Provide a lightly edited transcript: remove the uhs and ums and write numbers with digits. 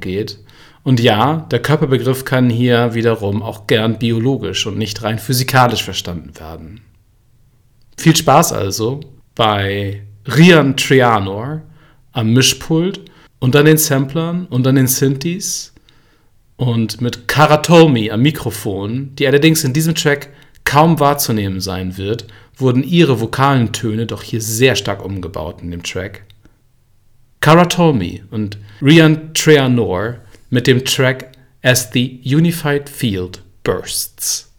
geht. Und ja, der Körperbegriff kann hier wiederum auch gern biologisch und nicht rein physikalisch verstanden werden. Viel Spaß also bei Rian Trianor am Mischpult und an den Samplern und an den Synthes und mit Cara Talmy am Mikrofon, die allerdings in diesem Track kaum wahrzunehmen sein wird, wurden ihre vokalen Töne doch hier sehr stark umgebaut in dem Track. Cara Talmy und Rian Trianor mit dem Track As the Unified Field Bursts.